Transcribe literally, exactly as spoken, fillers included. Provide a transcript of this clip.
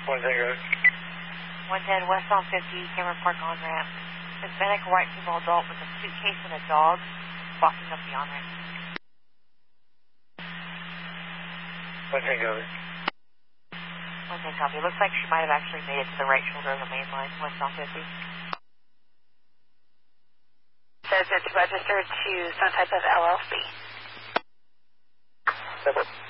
one ten, go ahead. one ten westbound fifty, Cameron Park on-ramp. Hispanic white female adult with a suitcase and a dog blocking up the on-ramp. one ten, go ahead. one ten copy. Looks like she might have actually made it to the right shoulder of the main line, westbound fifty. Says it's registered to some type of L L C. Separate.